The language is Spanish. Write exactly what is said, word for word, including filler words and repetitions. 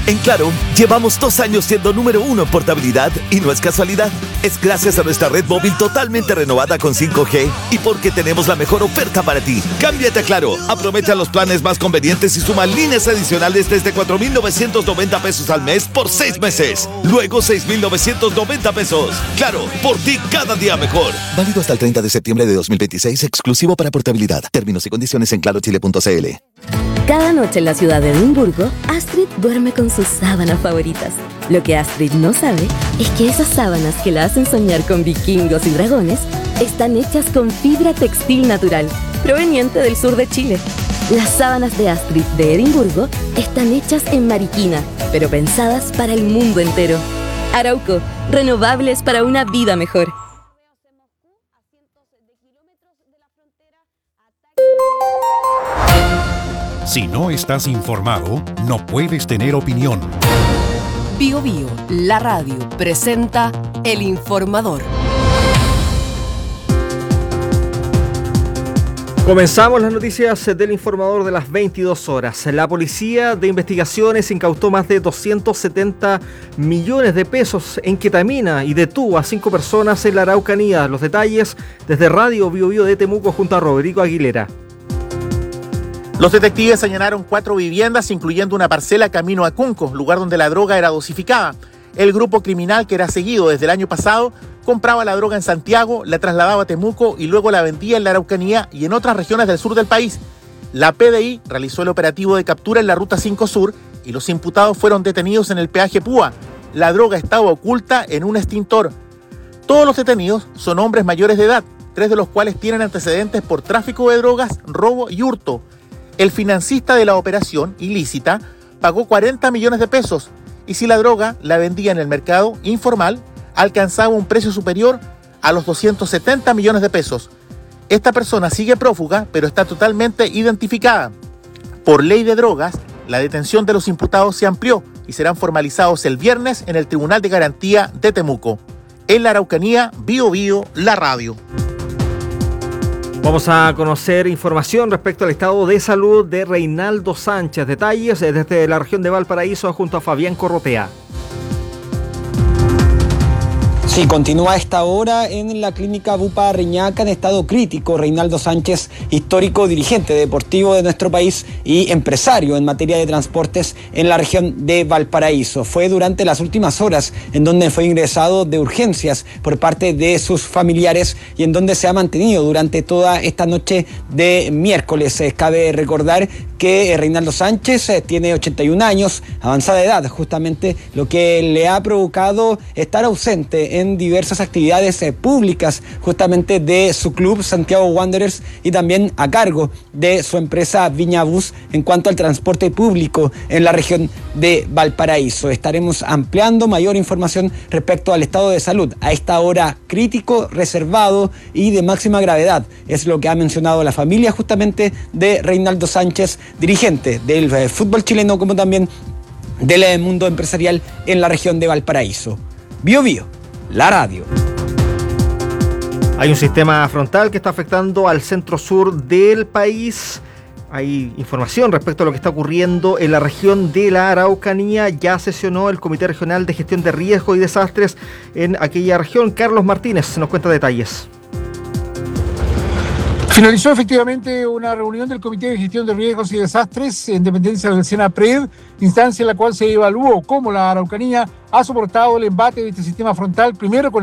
En Claro, llevamos dos años siendo número uno en portabilidad y no es casualidad. Es gracias a nuestra red móvil totalmente renovada con cinco G y porque tenemos la mejor oferta para ti. Cámbiate a Claro, aprovecha los planes más convenientes y suma líneas adicionales desde cuatro mil novecientos noventa pesos al mes por seis meses. Luego seis mil novecientos noventa pesos. Claro, por ti cada día mejor. Válido hasta el treinta de septiembre de dos mil veintiséis, exclusivo para portabilidad. Términos y condiciones en claro chile punto c l. Cada noche en la ciudad de Edimburgo, Astrid duerme con sus sábanas favoritas. Lo que Astrid no sabe es que esas sábanas que la hacen soñar con vikingos y dragones están hechas con fibra textil natural, proveniente del sur de Chile. Las sábanas de Astrid de Edimburgo están hechas en Mariquina, pero pensadas para el mundo entero. Arauco, renovables para una vida mejor. Si no estás informado, no puedes tener opinión. Bio Bio, la radio, presenta El Informador. Comenzamos las noticias del Informador de las veintidós horas. La Policía de Investigaciones incautó más de doscientos setenta millones de pesos en ketamina y detuvo a cinco personas en la Araucanía. Los detalles desde Radio Bio Bio de Temuco junto a Rodrigo Aguilera. Los detectives allanaron cuatro viviendas, incluyendo una parcela camino a Cunco, lugar donde la droga era dosificada. El grupo criminal, que era seguido desde el año pasado, compraba la droga en Santiago, la trasladaba a Temuco y luego la vendía en la Araucanía y en otras regiones del sur del país. La P D I realizó el operativo de captura en la Ruta cinco Sur y los imputados fueron detenidos en el peaje Púa. La droga estaba oculta en un extintor. Todos los detenidos son hombres mayores de edad, tres de los cuales tienen antecedentes por tráfico de drogas, robo y hurto. El financista de la operación ilícita pagó cuarenta millones de pesos y si la droga la vendía en el mercado informal, alcanzaba un precio superior a los doscientos setenta millones de pesos. Esta persona sigue prófuga, pero está totalmente identificada. Por ley de drogas, la detención de los imputados se amplió y serán formalizados el viernes en el Tribunal de Garantía de Temuco. En la Araucanía, Bio Bio, la radio. Vamos a conocer información respecto al estado de salud de Reinaldo Sánchez. Detalles desde la región de Valparaíso junto a Fabián Corrotea. Sí, continúa a esta hora en la clínica Bupa Reñaca en estado crítico. Reinaldo Sánchez, histórico dirigente deportivo de nuestro país y empresario en materia de transportes en la región de Valparaíso. Fue durante las últimas horas en donde fue ingresado de urgencias por parte de sus familiares y en donde se ha mantenido durante toda esta noche de miércoles. Cabe recordar que Reinaldo Sánchez tiene ochenta y un años, avanzada edad, justamente lo que le ha provocado estar ausente en diversas actividades eh, públicas justamente de su club Santiago Wanderers y también a cargo de su empresa Viña Bus en cuanto al transporte público en la región de Valparaíso. Estaremos ampliando mayor información respecto al estado de salud a esta hora crítico, reservado y de máxima gravedad. Es lo que ha mencionado la familia justamente de Reinaldo Sánchez, dirigente del eh, fútbol chileno como también del eh, mundo empresarial en la región de Valparaíso. Bio Bio, la radio. Hay un sistema frontal que está afectando al centro sur del país. Hay información respecto a lo que está ocurriendo en la región de la Araucanía. Ya sesionó el Comité Regional de Gestión de Riesgos y Desastres en aquella región. Carlos Martínez nos cuenta detalles. Finalizó efectivamente una reunión del Comité de Gestión de Riesgos y Desastres en dependencia del SENAPRED, instancia en la cual se evaluó cómo la Araucanía ha soportado el embate de este sistema frontal, primero con